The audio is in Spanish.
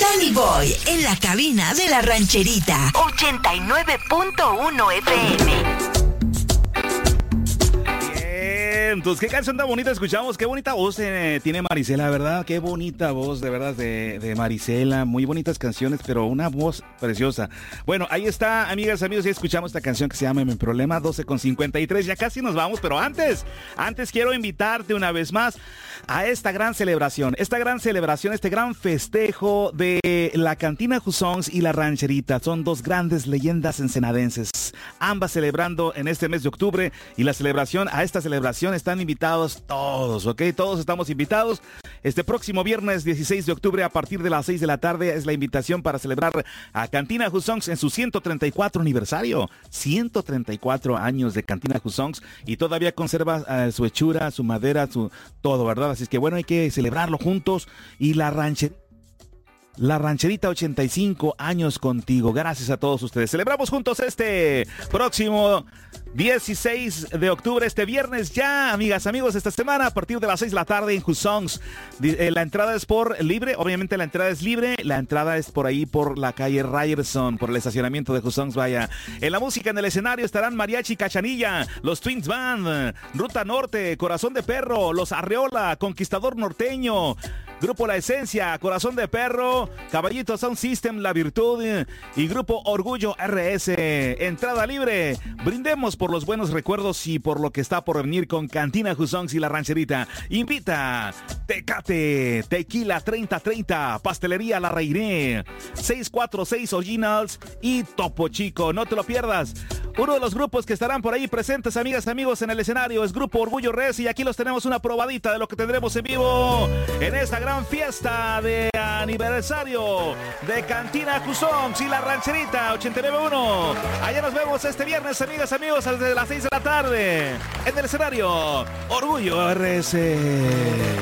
Danny Boy en la cabina de la rancherita. 89.1 FM. Entonces, qué canción tan bonita escuchamos, qué bonita voz tiene Marisela, ¿verdad? Qué bonita voz, de verdad, de Marisela. Muy bonitas canciones, pero una voz preciosa. Bueno, ahí está, amigas, amigos, ya escuchamos esta canción que se llama Mi Problema, 12:53. Ya casi nos vamos, pero antes quiero invitarte una vez más a esta gran celebración, este gran festejo de la Cantina Jusongs y la Rancherita. Son dos grandes leyendas ensenadenses, ambas celebrando en este mes de octubre, y a esta celebración están invitados todos, ¿ok? Todos estamos invitados. Este próximo viernes 16 de octubre a partir de las 6 de la tarde es la invitación para celebrar a Cantina Jusongs en su 134 aniversario. 134 años de Cantina Jusongs y todavía conserva su hechura, su madera, su todo, ¿verdad? Así es que bueno, hay que celebrarlo juntos. Y la Rancherita, 85 años contigo. Gracias a todos ustedes. Celebramos juntos este próximo 16 de octubre, este viernes ya, amigas, amigos, esta semana a partir de las 6 de la tarde en Jusongs. La entrada es libre, obviamente la entrada es libre. La entrada es por ahí, por la calle Ryerson, por el estacionamiento de Jusongs, vaya. En la música en el escenario estarán Mariachi Cachanilla, los Twins Band, Ruta Norte, Corazón de Perro, Los Arreola, Conquistador Norteño, Grupo La Esencia, Corazón de Perro, Caballito Sound System, La Virtud y Grupo Orgullo RS. Entrada libre. Brindemos por los buenos recuerdos y por lo que está por venir con Cantina Jusongs y la Rancherita. Invita Tecate, Tequila 3030, Pastelería La Reiné, 646 Originals y Topo Chico. No te lo pierdas. Uno de los grupos que estarán por ahí presentes, amigas, amigos, en el escenario es Grupo Orgullo RS, y aquí los tenemos una probadita de lo que tendremos en vivo en esta gran fiesta de aniversario de Cantina Jusongs y la Rancherita 89.1. Allá nos vemos este viernes, amigas, amigos, desde las 6 de la tarde en el escenario Orgullo RS.